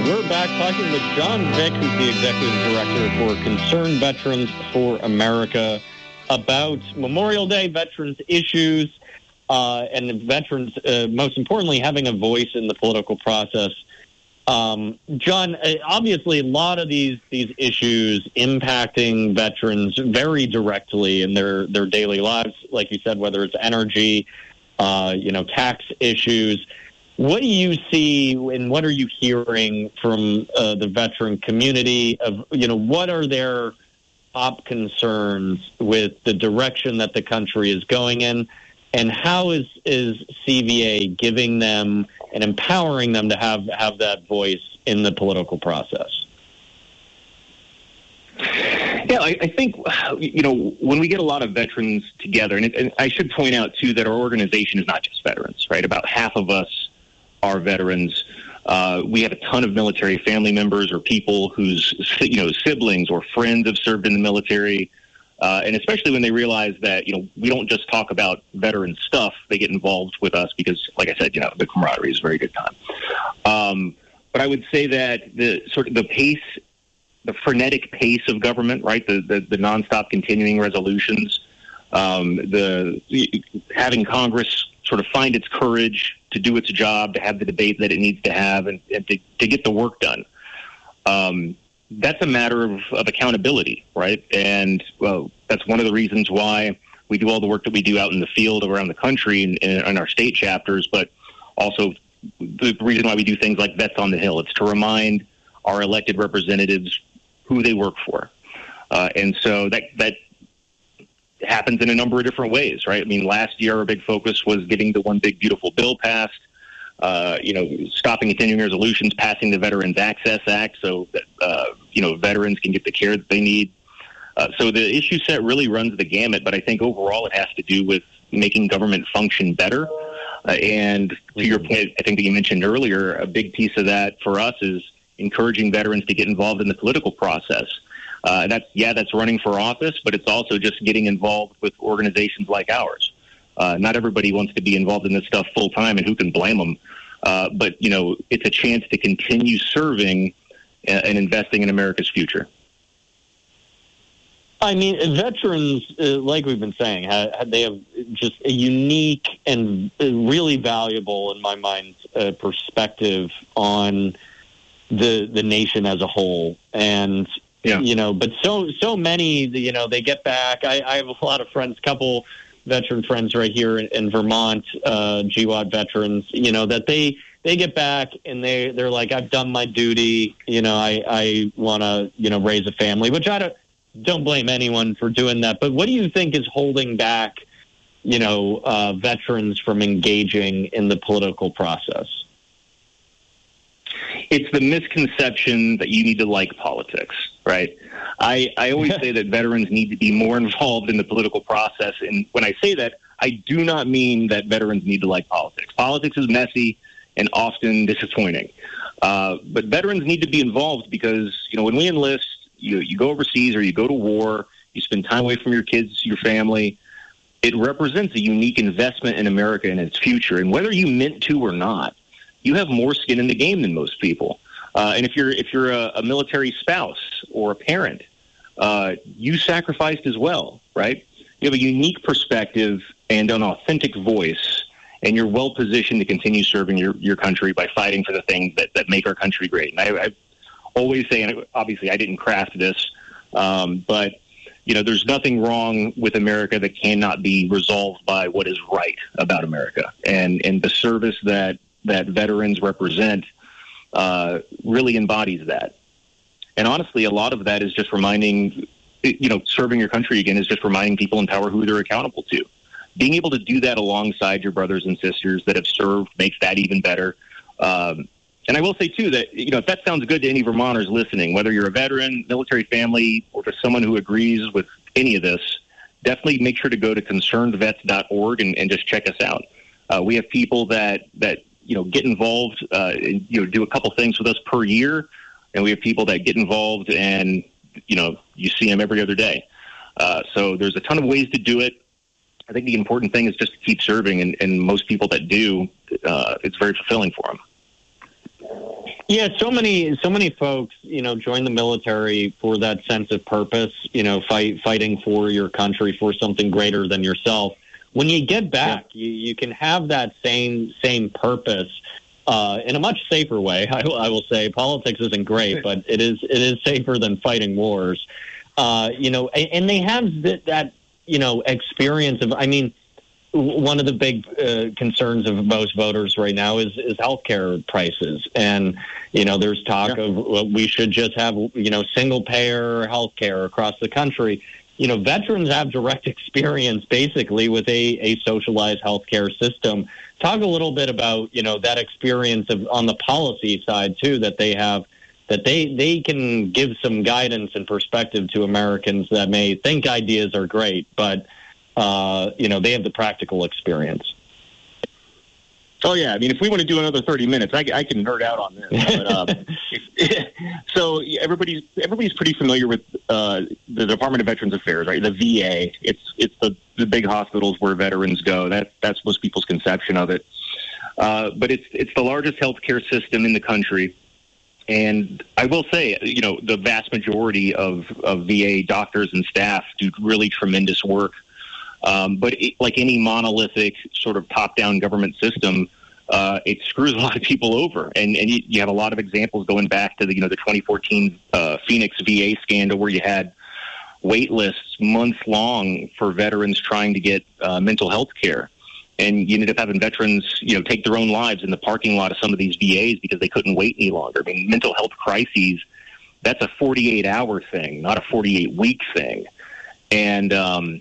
We're back talking with John Vick, who's the Executive Director for Concerned Veterans for America, about Memorial Day, veterans issues, and veterans, most importantly, having a voice in the political process. John, obviously a lot of these issues impacting veterans very directly in their daily lives, like you said, whether it's energy, tax issues. What do you see and what are you hearing from the veteran community of, what are their top concerns with the direction that the country is going in? And how is CVA giving them and empowering them to have that voice in the political process? Yeah, I think, when we get a lot of veterans together, and I should point out, too, that our organization is not just veterans, right? About half of us are veterans. We have a ton of military family members or people whose, siblings or friends have served in the military. And especially when they realize that, we don't just talk about veteran stuff, they get involved with us because, like I said, the camaraderie is a very good time. But I would say that the pace, the frenetic pace of government, right, the nonstop continuing resolutions, having Congress sort of find its courage to do its job, to have the debate that it needs to have, and to get the work done. That's a matter of accountability, right? And that's one of the reasons why we do all the work that we do out in the field around the country and in our state chapters, but also the reason why we do things like Vets on the Hill. It's to remind our elected representatives who they work for. And so that happens in a number of different ways, right? I mean, last year our big focus was getting the One Big Beautiful Bill passed, stopping continuing resolutions, passing the Veterans Access Act so that, veterans can get the care that they need. So the issue set really runs the gamut, but I think overall it has to do with making government function better. And to your point, I think that you mentioned earlier, a big piece of that for us is encouraging veterans to get involved in the political process. That's running for office, but it's also just getting involved with organizations like ours. Not everybody wants to be involved in this stuff full time, and who can blame them? But it's a chance to continue serving and investing in America's future. I mean, veterans, like we've been saying, they have just a unique and really valuable, in my mind, perspective on the nation as a whole. And but so many, they get back. I have a lot of friends, couple veteran friends right here in Vermont, GWOT veterans, that they get back and they're like, I've done my duty. I want to, raise a family, which I don't blame anyone for doing that. But what do you think is holding back, veterans from engaging in the political process? It's the misconception that you need to like politics, right? I always say that veterans need to be more involved in the political process. And when I say that, I do not mean that veterans need to like politics. Politics is messy and often disappointing. But veterans need to be involved because, when we enlist, you go overseas or you go to war, you spend time away from your kids, your family. It represents a unique investment in America and its future. And whether you meant to or not, you have more skin in the game than most people. And if you're a military spouse or a parent, you sacrificed as well, right? You have a unique perspective and an authentic voice, and you're well positioned to continue serving your country by fighting for the things that make our country great. And I always say, and obviously I didn't craft this, but there's nothing wrong with America that cannot be resolved by what is right about America. And the service that veterans represent really embodies that. And honestly, a lot of that is just reminding, serving your country again is just reminding people in power who they're accountable to. Being able to do that alongside your brothers and sisters that have served makes that even better. And I will say, too, that, if that sounds good to any Vermonters listening, whether you're a veteran, military family, or just someone who agrees with any of this, definitely make sure to go to concernedvets.org and just check us out. We have people that get involved, and, do a couple things with us per year. And we have people that get involved and, you see them every other day. So there's a ton of ways to do it. I think the important thing is just to keep serving. And most people that do, it's very fulfilling for them. Yeah, so many folks, join the military for that sense of purpose, fighting for your country, for something greater than yourself. When you get back, you can have that same purpose in a much safer way. I will say politics isn't great, but it is safer than fighting wars. And they have that experience of, one of the big concerns of most voters right now is healthcare prices. And, there's talk of we should just have, single payer healthcare across the country. Veterans have direct experience basically with a socialized healthcare system. Talk a little bit about, that experience on the policy side too, that they have, that they can give some guidance and perspective to Americans that may think ideas are great, but they have the practical experience. Oh, yeah. If we want to do another 30 minutes, I can nerd out on this. But, so everybody's pretty familiar with the Department of Veterans Affairs, right? The VA. It's the big hospitals where veterans go. That's most people's conception of it. But it's the largest healthcare system in the country. And I will say, the vast majority of VA doctors and staff do really tremendous work. But like any monolithic sort of top-down government system, it screws a lot of people over. And you have a lot of examples going back to the 2014 Phoenix VA scandal, where you had wait lists months long for veterans trying to get mental health care. And you ended up having veterans, take their own lives in the parking lot of some of these VAs because they couldn't wait any longer. Mental health crises, that's a 48-hour thing, not a 48-week thing. And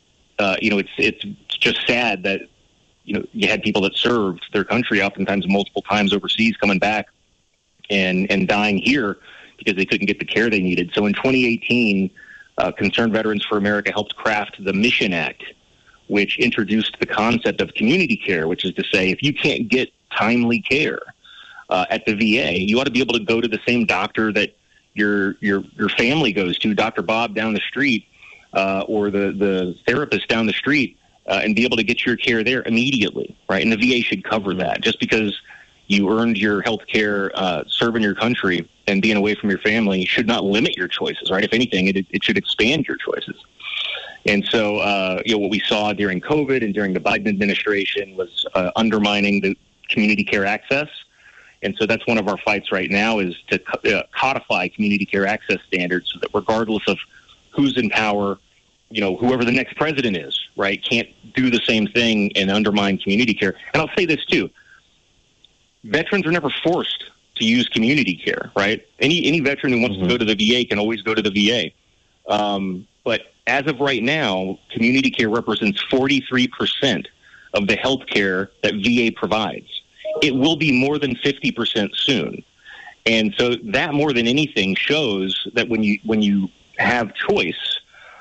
it's just sad that, you had people that served their country oftentimes multiple times overseas coming back and dying here because they couldn't get the care they needed. So in 2018, Concerned Veterans for America helped craft the Mission Act, which introduced the concept of community care, which is to say, if you can't get timely care at the VA, you ought to be able to go to the same doctor that your family goes to, Dr. Bob down the street, or the therapist down the street, and be able to get your care there immediately, right? And the VA should cover that. Just because you earned your health care serving your country and being away from your family should not limit your choices, right? If anything, it should expand your choices. And so, what we saw during COVID and during the Biden administration was undermining the community care access. And so that's one of our fights right now, is to codify community care access standards so that regardless of who's in power, whoever the next president is, right, can't do the same thing and undermine community care. And I'll say this too. Veterans are never forced to use community care, right? Any veteran who wants to go to the VA can always go to the VA. But as of right now, community care represents 43% of the health care that VA provides. It will be more than 50% soon. And so that, more than anything, shows that when you have choice,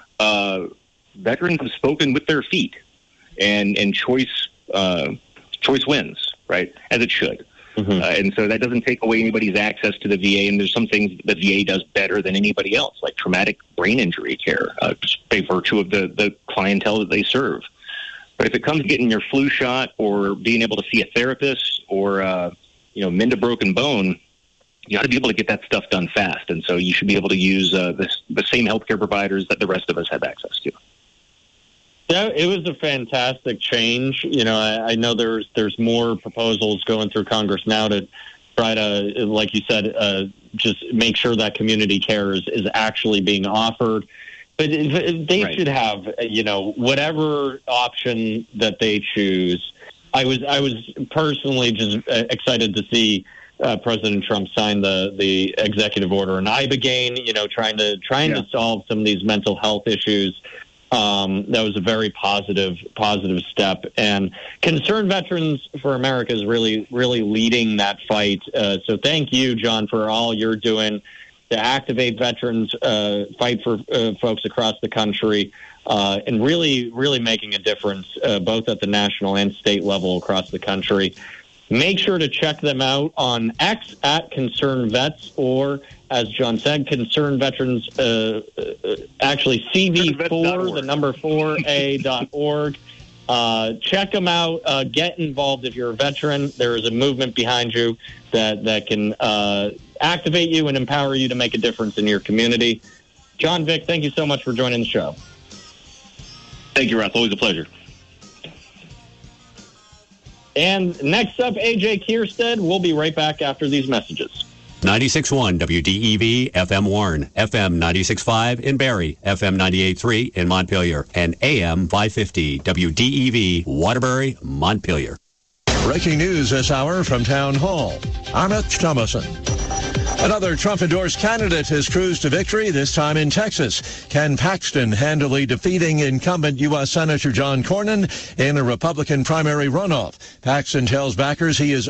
veterans have spoken with their feet, and choice wins, right, as it should. And so that doesn't take away anybody's access to the VA, and there's some things the VA does better than anybody else, like traumatic brain injury care, just by virtue of the clientele that they serve. But if it comes to getting your flu shot or being able to see a therapist or, mend a broken bone, you ought to be able to get that stuff done fast. And so you should be able to use the same healthcare providers that the rest of us have access to. Yeah, it was a fantastic change. I know there's more proposals going through Congress now to try to, like you said, just make sure that community care is actually being offered. But they should have, whatever option that they choose. I was personally just excited to see President Trump signed the executive order on Ibogaine, trying to solve some of these mental health issues. That was a very positive step. And Concerned Veterans for America is really, really leading that fight. So thank you, John, for all you're doing to activate veterans, fight for folks across the country, and really, really making a difference, both at the national and state level across the country. Make sure to check them out on X at Concerned Vets, or, as John said, Concerned Veterans, actually CV4, the number 4A.org. Check them out. Get involved if you're a veteran. There is a movement behind you that can activate you and empower you to make a difference in your community. John Vick, thank you so much for joining the show. Thank you, Russ. Always a pleasure. And next up, AJ Kierstead. We'll be right back after these messages. 96.1 WDEV FM Warren, FM 96.5 in Barrie, FM 98.3 in Montpelier, and AM 550 WDEV Waterbury, Montpelier. Breaking news this hour from Town Hall. Amit Thomason. Another Trump-endorsed candidate has cruised to victory, this time in Texas. Ken Paxton handily defeating incumbent U.S. Senator John Cornyn in a Republican primary runoff. Paxton tells backers he is